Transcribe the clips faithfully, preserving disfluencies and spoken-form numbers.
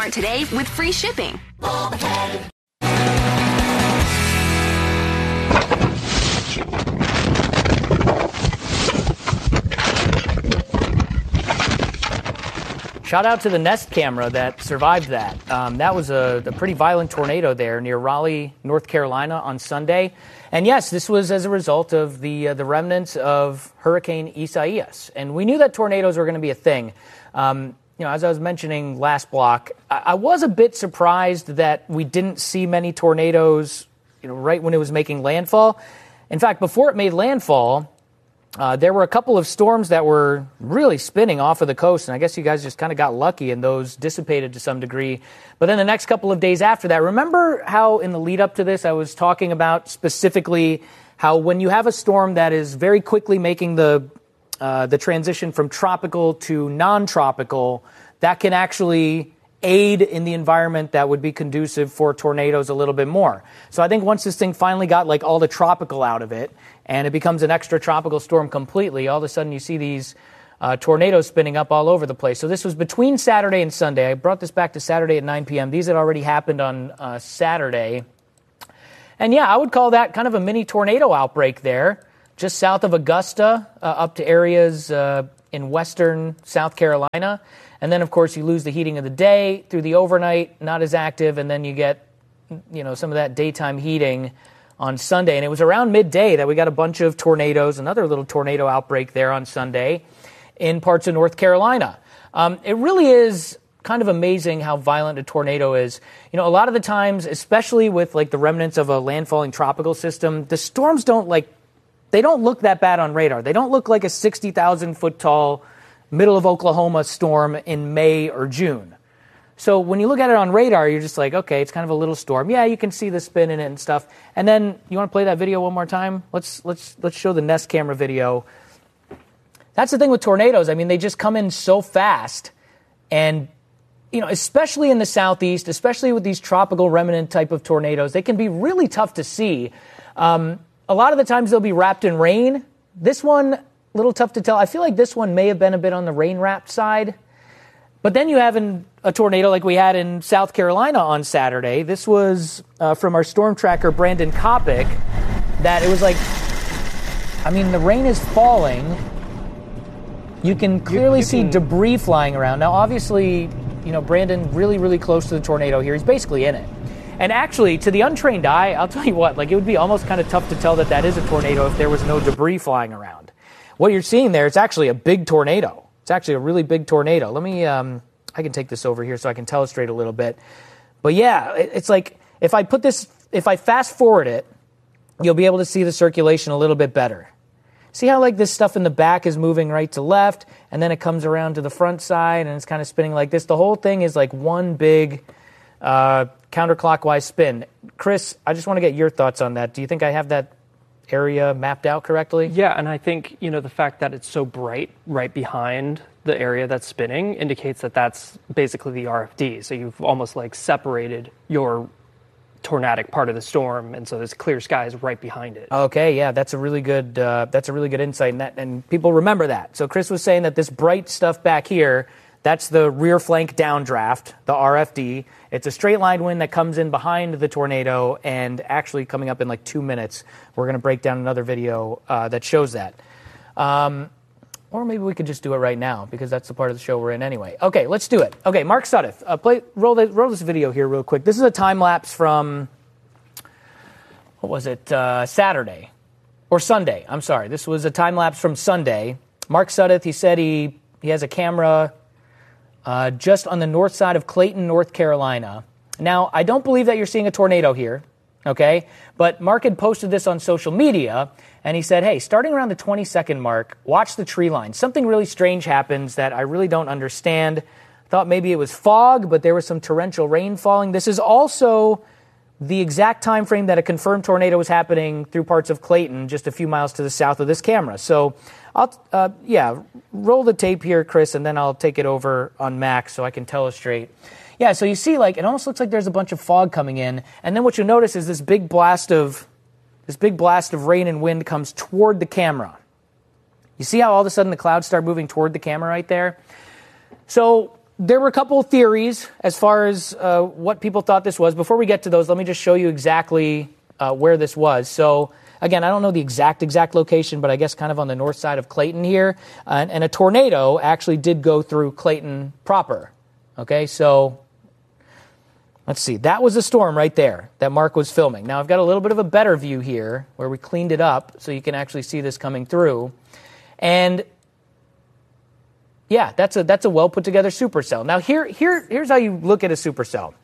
Walmart today with free shipping. Shout out to the Nest camera that survived that. Um, that was a, a pretty violent tornado there near Raleigh, North Carolina on Sunday. And yes, this was as a result of the uh, the remnants of Hurricane Isaias. And we knew that tornadoes were going to be a thing. Um, you know, as I was mentioning last block, I, I was a bit surprised that we didn't see many tornadoes, you know, right when it was making landfall. In fact, before it made landfall, Uh, there were a couple of storms that were really spinning off of the coast, and I guess you guys just kind of got lucky and those dissipated to some degree. But then the next couple of days after that, remember how in the lead up to this I was talking about specifically how when you have a storm that is very quickly making the uh, the transition from tropical to non-tropical, that can actually aid in the environment that would be conducive for tornadoes a little bit more. So I think once this thing finally got like all the tropical out of it and it becomes an extra tropical storm completely, all of a sudden you see these uh, tornadoes spinning up all over the place. So this was between Saturday and Sunday. I brought this back to Saturday at nine p.m. These had already happened on uh, Saturday. And yeah, I would call that kind of a mini tornado outbreak there, just south of Augusta, uh, up to areas uh, in western South Carolina. And then, of course, you lose the heating of the day through the overnight, not as active, and then you get, you know, some of that daytime heating on Sunday. And it was around midday that we got a bunch of tornadoes, another little tornado outbreak there on Sunday in parts of North Carolina. Um, it really is kind of amazing how violent a tornado is. You know, a lot of the times, especially with like the remnants of a landfalling tropical system, the storms don't like, they don't look that bad on radar. They don't look like a sixty thousand foot tall middle of Oklahoma storm in May or June. So when you look at it on radar, you're just like, okay, it's kind of a little storm. Yeah, you can see the spin in it and stuff. And then you want to play that video one more time? Let's let's let's show the Nest camera video. That's the thing with tornadoes. I mean, they just come in so fast. And, you know, especially in the southeast, especially with these tropical remnant type of tornadoes, they can be really tough to see. Um, a lot of the times they'll be wrapped in rain. This one, a little tough to tell. I feel like this one may have been a bit on the rain-wrapped side. But then you have an, a tornado like we had in South Carolina on Saturday. This was uh, from our storm tracker, Brandon Kopic, that it was like, I mean, the rain is falling. You can clearly you, you see can... debris flying around. Now, obviously, you know, Brandon really, really close to the tornado here. He's basically in it. And actually, to the untrained eye, I'll tell you what, like it would be almost kind of tough to tell that that is a tornado if there was no debris flying around. What you're seeing there, it's actually a big tornado. It's actually a really big tornado. Let me, um, I can take this over here so I can illustrate a little bit. But yeah, it, it's like if I put this, if I fast forward it, you'll be able to see the circulation a little bit better. See how like this stuff in the back is moving right to left, and then it comes around to the front side, and it's kind of spinning like this. The whole thing is like one big uh, counterclockwise spin. Chris, I just want to get your thoughts on that. Do you think I have that area mapped out correctly? Yeah, and I think, you know, the fact that it's so bright right behind the area that's spinning indicates that that's basically the R F D. So you've almost like separated your tornadic part of the storm, and so this clear sky is right behind it. Okay, yeah, that's a really good uh, that's a really good insight, and, that, and people remember that. So Chris was saying that this bright stuff back here, that's the rear flank downdraft, the R F D. It's a straight line wind that comes in behind the tornado, and actually coming up in like two minutes, we're going to break down another video uh, that shows that. Um, or maybe we could just do it right now, because that's the part of the show we're in anyway. Okay, let's do it. Okay, Mark Sudduth, uh, play, roll, the, roll this video here real quick. This is a time lapse from, what was it, uh, Saturday, or Sunday, I'm sorry. This was a time lapse from Sunday. Mark Sudduth, he said he, he has a camera Uh, just on the north side of Clayton, North Carolina. Now, I don't believe that you're seeing a tornado here, okay? But Mark had posted this on social media, and he said, hey, starting around the twenty-second mark, watch the tree line. Something really strange happens that I really don't understand. Thought maybe it was fog, but there was some torrential rain falling. This is also the exact time frame that a confirmed tornado was happening through parts of Clayton, just a few miles to the south of this camera. So, I'll uh, yeah, roll the tape here, Chris, and then I'll take it over on Max so I can illustrate. Yeah, so you see, like, it almost looks like there's a bunch of fog coming in, and then what you'll notice is this big blast of this big blast of rain and wind comes toward the camera. You see how all of a sudden the clouds start moving toward the camera right there? So there were a couple of theories as far as uh, what people thought this was. Before we get to those, let me just show you exactly uh, where this was. So, again, I don't know the exact, exact location, but I guess kind of on the north side of Clayton here. Uh, and, and a tornado actually did go through Clayton proper. Okay, so let's see. That was a storm right there that Mark was filming. Now, I've got a little bit of a better view here where we cleaned it up so you can actually see this coming through. And yeah, that's a that's a well put together supercell. Now here here here's how you look at a supercell.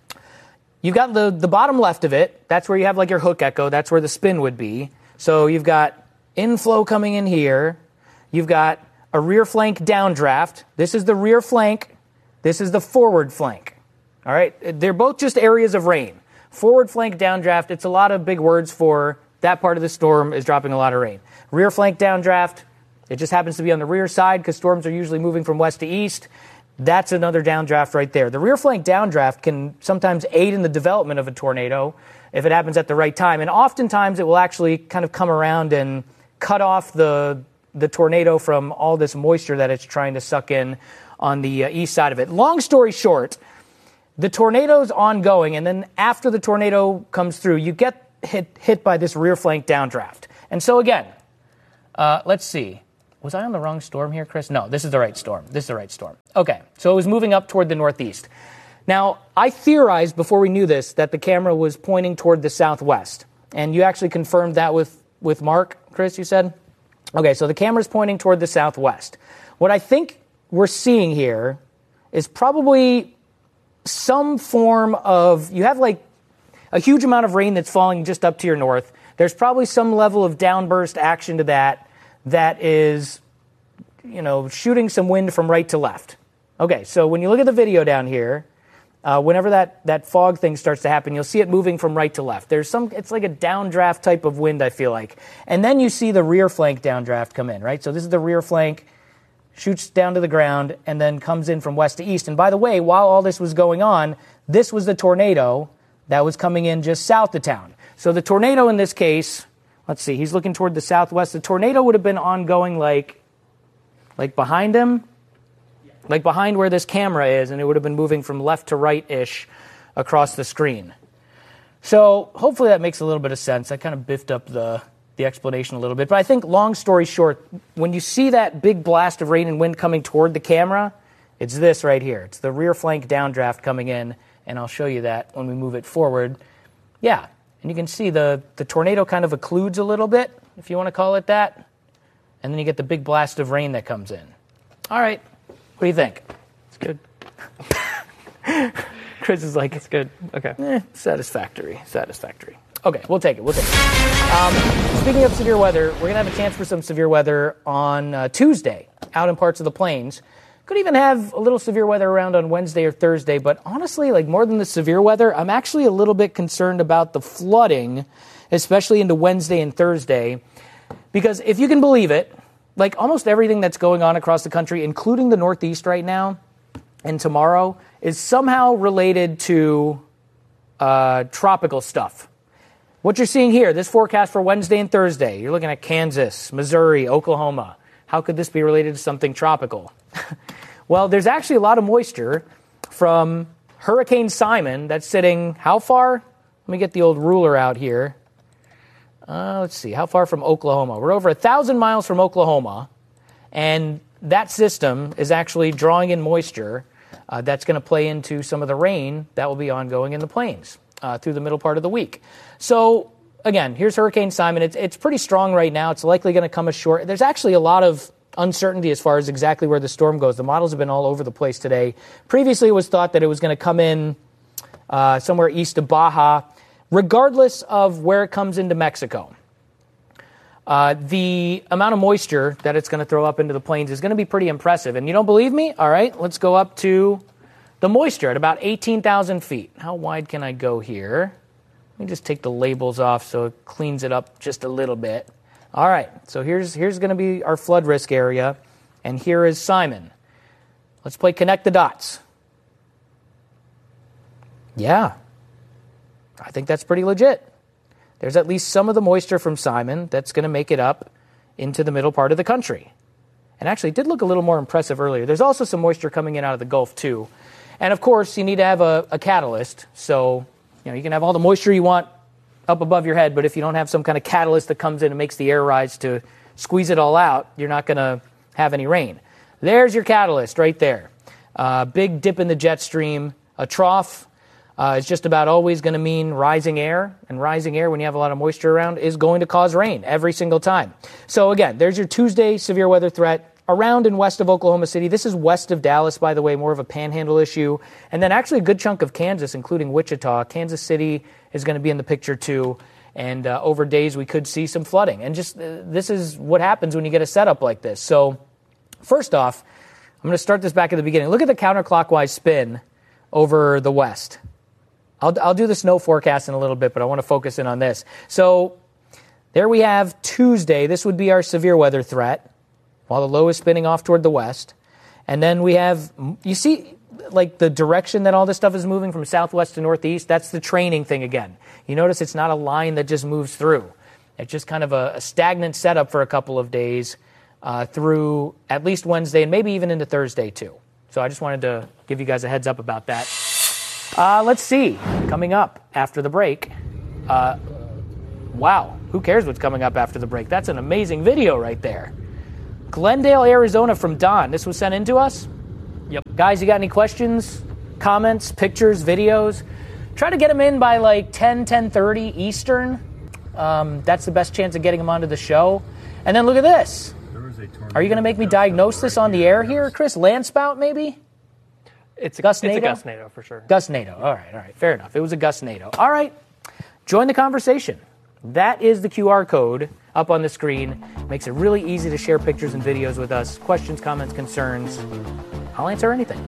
You've got the the bottom left of it. That's where you have like your hook echo. That's where the spin would be. So you've got inflow coming in here. You've got a rear flank downdraft. This is the rear flank. This is the forward flank. All right, they're both just areas of rain. Forward flank downdraft. It's a lot of big words for that part of the storm is dropping a lot of rain. Rear flank downdraft. It just happens to be on the rear side because storms are usually moving from west to east. That's another downdraft right there. The rear flank downdraft can sometimes aid in the development of a tornado if it happens at the right time. And oftentimes it will actually kind of come around and cut off the, the tornado from all this moisture that it's trying to suck in on the uh, east side of it. Long story short, the tornado's ongoing, and then after the tornado comes through, you get hit, hit by this rear flank downdraft. And so again, uh, let's see. Was I on the wrong storm here, Chris? No, this is the right storm. This is the right storm. Okay, so it was moving up toward the northeast. Now, I theorized before we knew this that the camera was pointing toward the southwest. And you actually confirmed that with, with Mark, Chris, you said? Okay, so the camera's pointing toward the southwest. What I think we're seeing here is probably some form of, you have like a huge amount of rain that's falling just up to your north. There's probably some level of downburst action to that. That is, you know, shooting some wind from right to left. Okay, so when you look at the video down here, uh, whenever that, that fog thing starts to happen, you'll see it moving from right to left. There's some, it's like a downdraft type of wind, I feel like. And then you see the rear flank downdraft come in, right? So this is the rear flank, shoots down to the ground, and then comes in from west to east. And by the way, while all this was going on, this was the tornado that was coming in just south of town. So the tornado in this case, let's see, he's looking toward the southwest. The tornado would have been ongoing like, like behind him, like behind where this camera is, and it would have been moving from left to right-ish across the screen. So hopefully that makes a little bit of sense. I kind of biffed up the, the explanation a little bit. But I think, long story short, when you see that big blast of rain and wind coming toward the camera, it's this right here. It's the rear flank downdraft coming in, and I'll show you that when we move it forward. Yeah. And you can see the, the tornado kind of occludes a little bit, if you want to call it that. And then you get the big blast of rain that comes in. All right. What do you think? It's good. Chris is like, it's good. Okay. Eh, satisfactory. Satisfactory. Okay, we'll take it. We'll take it. Um, speaking of severe weather, we're going to have a chance for some severe weather on uh, Tuesday out in parts of the plains. Could even have a little severe weather around on Wednesday or Thursday, but honestly, like more than the severe weather, I'm actually a little bit concerned about the flooding, especially into Wednesday and Thursday, because if you can believe it, like almost everything that's going on across the country, including the Northeast right now and tomorrow, is somehow related to uh, tropical stuff. What you're seeing here, this forecast for Wednesday and Thursday, you're looking at Kansas, Missouri, Oklahoma. How could this be related to something tropical? Well, there's actually a lot of moisture from Hurricane Simon that's sitting how far? Let me get the old ruler out here. Uh, let's see, how far from Oklahoma? We're over a thousand miles from Oklahoma, and that system is actually drawing in moisture uh, that's going to play into some of the rain that will be ongoing in the plains uh, through the middle part of the week. So, again, here's Hurricane Simon. It's, it's pretty strong right now. It's likely going to come ashore. There's actually a lot of uncertainty as far as exactly where the storm goes. The models have been all over the place today. Previously, it was thought that it was going to come in uh, somewhere east of Baja, regardless of where it comes into Mexico. Uh, the amount of moisture that it's going to throw up into the plains is going to be pretty impressive. And you don't believe me? All right, let's go up to the moisture at about eighteen thousand feet. How wide can I go here? Let me just take the labels off so it cleans it up just a little bit. All right, so here's here's going to be our flood risk area, and here is Simon. Let's play connect the dots. Yeah, I think that's pretty legit. There's at least some of the moisture from Simon that's going to make it up into the middle part of the country. And actually, it did look a little more impressive earlier. There's also some moisture coming in out of the Gulf, too. And, of course, you need to have a, a catalyst. So, you know, you can have all the moisture you want up above your head, but if you don't have some kind of catalyst that comes in and makes the air rise to squeeze it all out, you're not going to have any rain. There's your catalyst right there. Uh, big dip in the jet stream. A trough uh, is just about always going to mean rising air, and rising air, when you have a lot of moisture around, is going to cause rain every single time. So again, there's your Tuesday severe weather threat around and west of Oklahoma City. This is west of Dallas, by the way, more of a panhandle issue. And then actually a good chunk of Kansas, including Wichita. Kansas City is going to be in the picture too. And uh, over days, we could see some flooding. And just uh, this is what happens when you get a setup like this. So first off, I'm going to start this back at the beginning. Look at the counterclockwise spin over the west. I'll, I'll do the snow forecast in a little bit, but I want to focus in on this. So there we have Tuesday. This would be our severe weather threat, while the low is spinning off toward the west. And then we have, you see, like the direction that all this stuff is moving from southwest to northeast, that's the training thing again. You notice it's not a line that just moves through. It's just kind of a, a stagnant setup for a couple of days uh, through at least Wednesday and maybe even into Thursday too. So I just wanted to give you guys a heads up about that. Uh, let's see. Coming up after the break. Uh, wow. Who cares what's coming up after the break? That's an amazing video right there. Glendale, Arizona from Don. This was sent in to us. Yep. Guys, you got any questions, comments, pictures, videos? Try to get them in by like ten, ten thirty Eastern. Um, that's the best chance of getting them onto the show. And then look at this. Are you going to make me diagnose this on the air here, Chris? Landspout, maybe? It's a Gust It's a NATO? Gust NATO for sure. Gust NATO. All right, all right. Fair enough. It was a Gust NATO. All right. Join the conversation. That is the Q R code up on the screen. Makes it really easy to share pictures and videos with us. Questions, comments, concerns. I'll answer anything.